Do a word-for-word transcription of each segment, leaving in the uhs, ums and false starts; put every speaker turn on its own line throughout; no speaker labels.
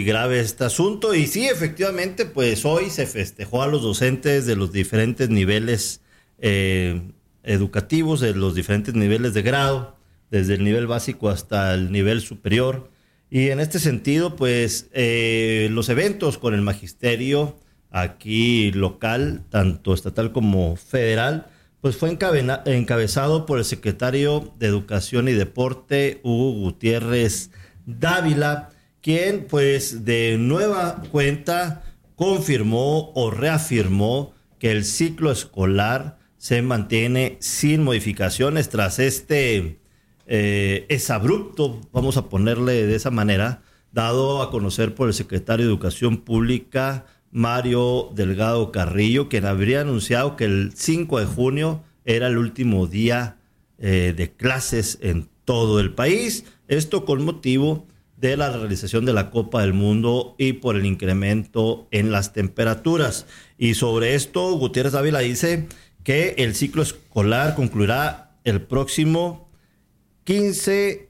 grave este asunto. Y sí, efectivamente, pues hoy se festejó a los docentes de los diferentes niveles eh, educativos, de los diferentes niveles de grado, desde el nivel básico hasta el nivel superior. Y en este sentido, pues eh, los eventos con el magisterio aquí local, tanto estatal como federal, pues fue encabena, encabezado por el secretario de Educación y Deporte, Hugo Gutiérrez Dávila, quien pues de nueva cuenta confirmó o reafirmó que el ciclo escolar se mantiene sin modificaciones tras este eh, exabrupto, vamos a ponerle de esa manera, dado a conocer por el secretario de Educación Pública, Mario Delgado Carrillo, quien habría anunciado que el cinco de junio era el último día eh, de clases en todo el país. Esto con motivo de la realización de la Copa del Mundo y por el incremento en las temperaturas. Y sobre esto, Gutiérrez Dávila dice que el ciclo escolar concluirá el próximo quince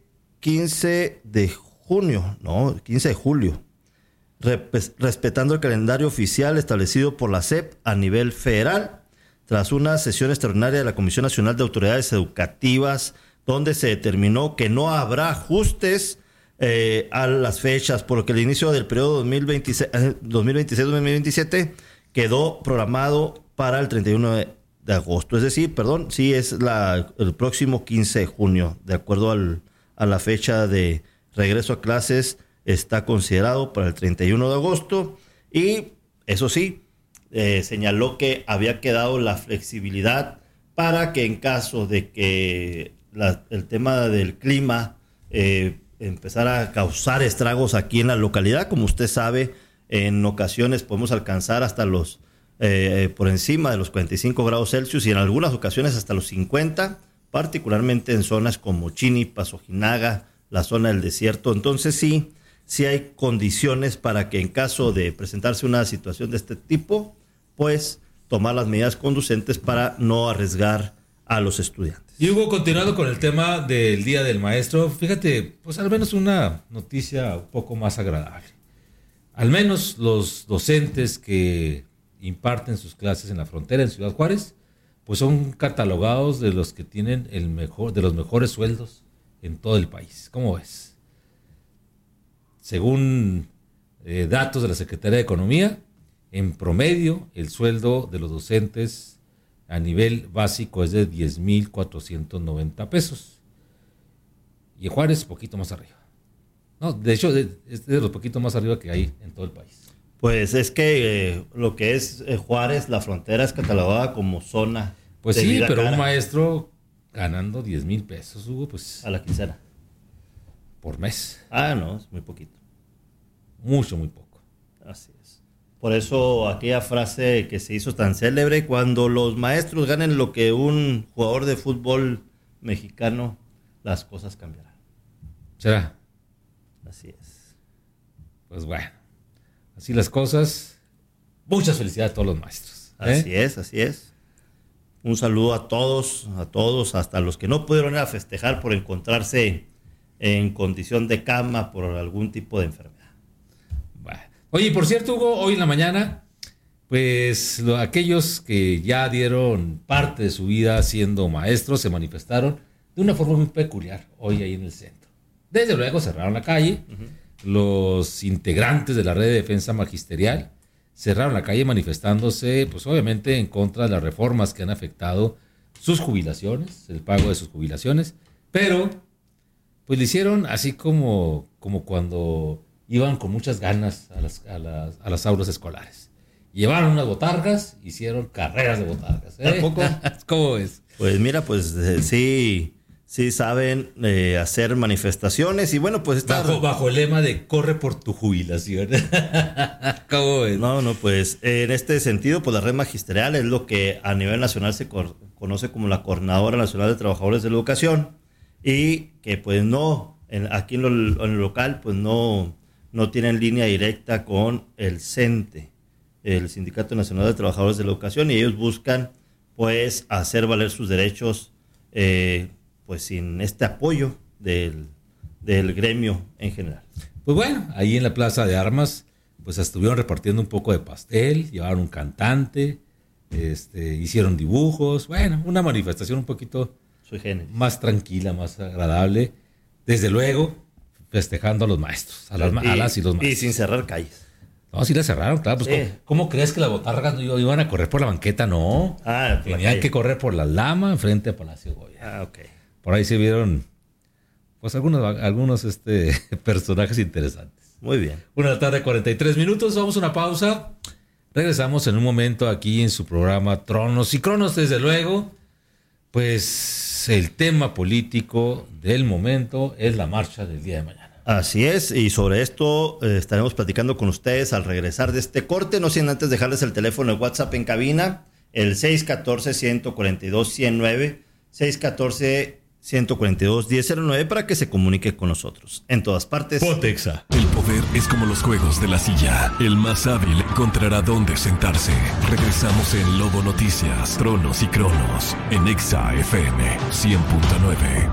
de junio, no, quince de julio, respetando el calendario oficial establecido por la S E P a nivel federal, tras una sesión extraordinaria de la Comisión Nacional de Autoridades Educativas, donde se determinó que no habrá ajustes eh, a las fechas, por lo que el inicio del periodo dos mil veintiséis dos mil veintisiete quedó programado para el treinta y uno de agosto, es decir, perdón, sí es la, el próximo quince de junio, de acuerdo al, a la fecha de regreso a clases, está considerado para el treinta y uno de agosto y eso sí, eh, señaló que había quedado la flexibilidad para que en caso de que la, el tema del clima eh, empezara a causar estragos aquí en la localidad, como usted sabe, en ocasiones podemos alcanzar hasta los eh, por encima de los cuarenta y cinco grados Celsius y en algunas ocasiones hasta los cincuenta, particularmente en zonas como Chinipas, Ojinaga, la zona del desierto. Entonces sí, sí hay condiciones para que en caso de presentarse una situación de este tipo, pues tomar las medidas conducentes para no arriesgar a los estudiantes.
Y Hugo, continuando con el tema del Día del Maestro, fíjate, pues al menos una noticia un poco más agradable. Al menos los docentes que imparten sus clases en la frontera, en Ciudad Juárez, pues son catalogados de los que tienen el mejor, de los mejores sueldos en todo el país. ¿Cómo ves? Según eh, datos de la Secretaría de Economía, en promedio el sueldo de los docentes a nivel básico es de diez mil cuatrocientos noventa pesos. Y en Juárez, poquito más arriba. No, de hecho, es de los poquitos más arriba que hay en todo el país.
Pues es que eh, lo que es eh, Juárez, la frontera es catalogada como zona.
Pues sí, pero cara. Un maestro ganando diez mil pesos, Hugo, pues...
A la quincena.
Por mes.
Ah, no, es muy poquito.
Mucho, muy poco.
Así es. Por eso aquella frase que se hizo tan célebre, cuando los maestros ganen lo que un jugador de fútbol mexicano, las cosas cambiarán.
¿Será?
Así es.
Pues bueno, así las cosas. Muchas felicidades a todos los maestros. ¿eh?
Así es, así es. Un saludo a todos, a todos, hasta los que no pudieron ir a festejar por encontrarse en condición de cama por algún tipo de enfermedad.
Bueno. Oye, por cierto, Hugo, hoy en la mañana, pues lo, aquellos que ya dieron parte de su vida siendo maestros se manifestaron de una forma muy peculiar hoy ahí en el centro. Desde luego cerraron la calle. Uh-huh. Los integrantes de la red de defensa magisterial cerraron la calle manifestándose, pues obviamente en contra de las reformas que han afectado sus jubilaciones, el pago de sus jubilaciones, pero pues lo hicieron así como, como cuando iban con muchas ganas a las, a las, a las aulas escolares. Llevaron unas botargas, hicieron carreras de botargas. ¿eh?
¿Tampoco?
¿Cómo es?
Pues mira, pues eh, sí... Sí saben eh, hacer manifestaciones y bueno, pues... Está...
Bajo, bajo el lema de corre por tu jubilación. ¿Cómo es?
No, no, pues en este sentido, pues la red magisterial es lo que a nivel nacional se cor- conoce como la Coordinadora Nacional de Trabajadores de la Educación y que pues no, en, aquí en lo, en lo local, pues no, no tienen línea directa con el CENTE, el Sindicato Nacional de Trabajadores de la Educación, y ellos buscan pues hacer valer sus derechos eh, pues sin este apoyo del, del gremio en general.
Pues bueno, ahí en la Plaza de Armas, pues estuvieron repartiendo un poco de pastel, llevaron un cantante, este, hicieron dibujos, bueno, una manifestación un poquito más tranquila, más agradable. Desde luego, festejando a los maestros, a las, y, a las y los maestros.
Y sin cerrar calles.
No, sí la cerraron, claro. Pues, sí. ¿cómo, ¿Cómo crees que las botargas no iban a correr por la banqueta? No. Ah, tenían que correr por la Lama enfrente a Palacio Goya.
Ah, ok.
Por ahí se vieron, pues, algunos, algunos este, personajes interesantes.
Muy bien.
Una de la tarde, cuarenta y tres minutos. Vamos a una pausa. Regresamos en un momento aquí en su programa Tronos y Cronos, desde luego. Pues el tema político del momento es la marcha del día de mañana.
Así es, y sobre esto eh, estaremos platicando con ustedes al regresar de este corte, no sin antes dejarles el teléfono de WhatsApp en cabina, el seis uno cuatro, uno cuatro dos, uno cero nueve, seis uno cuatro, uno cuatro dos, uno cero cero nueve para que se comunique con nosotros. En todas partes.
Pontexa. El poder es como los juegos de la silla. El más hábil encontrará dónde sentarse. Regresamos en Lobo Noticias, Tronos y Cronos, en Exa F M cien punto nueve.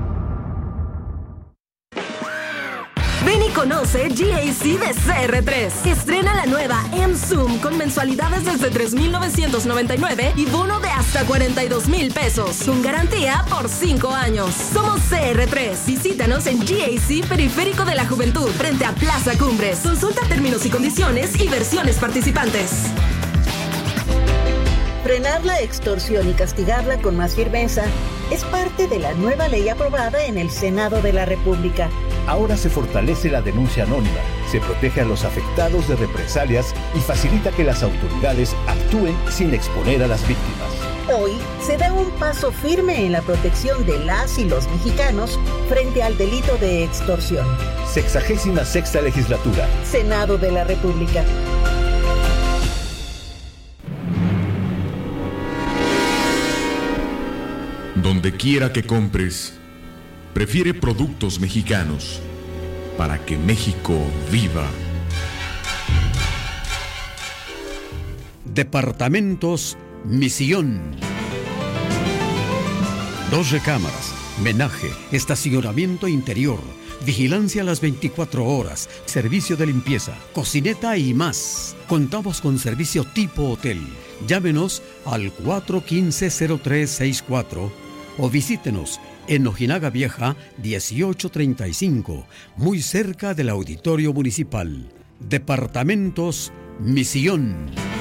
Ven y conoce G A C de C R tres. Estrena la nueva M Zoom con mensualidades desde tres mil novecientos noventa y nueve y bono de hasta cuarenta y dos mil pesos, con garantía por cinco años. Somos C R tres. Visítanos en G A C Periférico de la Juventud, frente a Plaza Cumbres. Consulta términos y condiciones y versiones participantes.
Frenar la extorsión y castigarla con más firmeza es parte de la nueva ley aprobada en el Senado de la República.
Ahora se fortalece la denuncia anónima, se protege a los afectados de represalias y facilita que las autoridades actúen sin exponer a las víctimas.
Hoy se da un paso firme en la protección de las y los mexicanos frente al delito de extorsión.
Sexagésima sexta legislatura.
Senado de la República.
Donde quiera que compres, prefiere productos mexicanos para que México viva.
Departamentos Misión. Dos recámaras, menaje, estacionamiento interior, vigilancia a las veinticuatro horas, servicio de limpieza, cocineta y más. Contamos con servicio tipo hotel. Llámenos al cuatro uno cinco, cero tres seis cuatro o visítenos en Ojinaga Vieja dieciocho treinta y cinco, muy cerca del Auditorio Municipal. Departamentos Misión.